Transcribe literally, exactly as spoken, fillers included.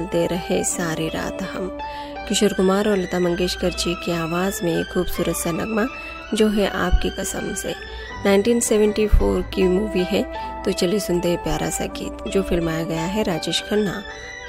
खेलते रहे सारी रात हम। किशोर कुमार और लता मंगेशकर जी की आवाज़ में एक खूबसूरत सा नगमा जो है आपकी कसम से। उन्नीस सौ चौहत्तर की मूवी है, तो चलिए सुनते हैं प्यारा सा गीत जो फिल्माया गया है राजेश खन्ना